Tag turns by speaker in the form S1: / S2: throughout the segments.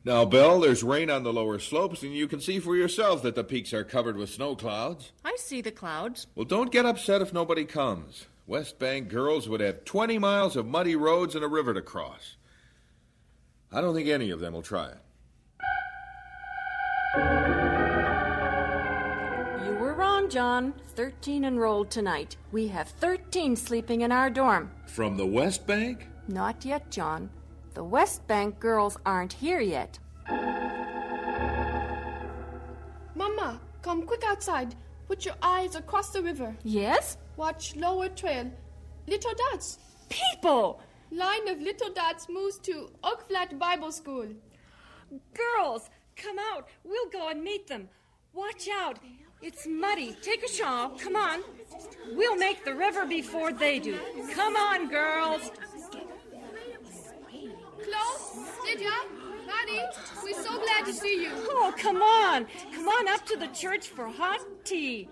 S1: Now, Belle, there's rain on the lower slopes, and you can see for yourself that the peaks are covered with snow clouds.
S2: I see the clouds.
S1: Well, don't get upset if nobody comes. West Bank girls would have 20 miles of muddy roads and a river to cross. I don't think any of them will try it.
S3: You were wrong, John. 13 enrolled tonight. We have 13 sleeping in our dorm.
S1: From the West Bank?
S3: Not yet, John. The West Bank girls aren't here yet.
S4: Mama, come quick outside. Put your eyes across the river.
S3: Yes?
S4: Watch lower trail. Little dots.
S3: People!
S4: Line of little dots moves to Oak Flat Bible School.
S3: Girls, come out. We'll go and meet them. Watch out. It's muddy. Take a shawl. Come on. We'll make the river before they do. Come on, girls.
S4: Chloe, Lydia, Maddie, we're so glad to see you.
S3: Oh, come on. Come on up to the church for hot tea.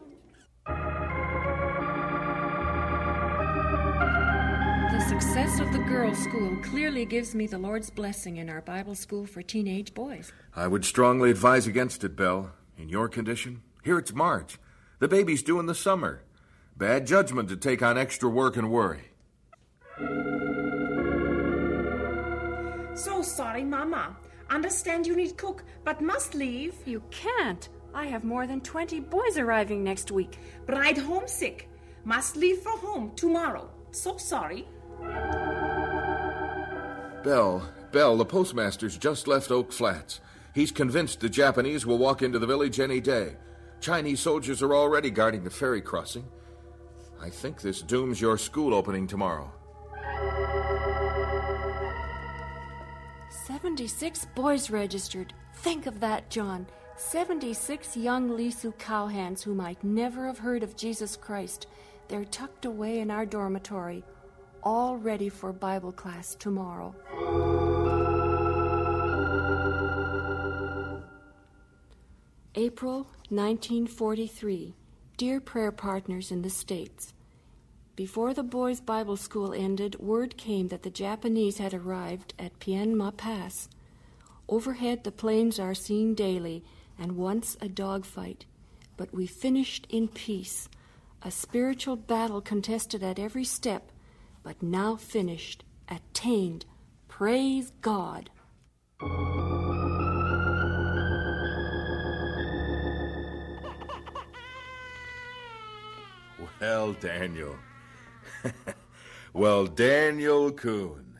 S3: The success of the girls' school clearly gives me the Lord's blessing in our Bible school for teenage boys.
S1: I would strongly advise against it, Belle. In your condition, here it's March. The baby's due in the summer. Bad judgment to take on extra work and worry.
S5: So sorry, Mama. Understand you need cook, but must leave.
S3: You can't. I have more than 20 boys arriving next week.
S5: Bride homesick. Must leave for home tomorrow. So sorry.
S1: Belle, the postmaster's just left Oak Flats. He's convinced the Japanese will walk into the village any day. Chinese soldiers are already guarding the ferry crossing. I think this dooms your school opening tomorrow.
S3: 76 boys registered. Think of that, John. 76 young Lisu cowhands who might never have heard of Jesus Christ. They're tucked away in our dormitory, all ready for Bible class tomorrow. April 1943. Dear prayer partners in the States, before the boys' Bible school ended, word came that the Japanese had arrived at Pien Ma Pass. Overhead, the planes are seen daily, and once a dogfight. But we finished in peace, a spiritual battle contested at every step, but now finished, attained. Praise God.
S1: Well, Daniel. Well, Daniel Kuhn.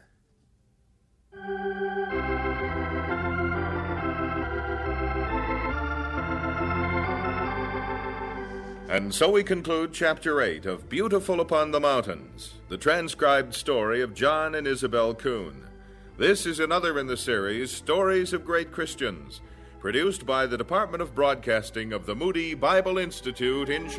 S1: And so we conclude Chapter 8 of Beautiful Upon the Mountains, the transcribed story of John and Isabel Kuhn. This is another in the series, Stories of Great Christians, produced by the Department of Broadcasting of the Moody Bible Institute in Chicago.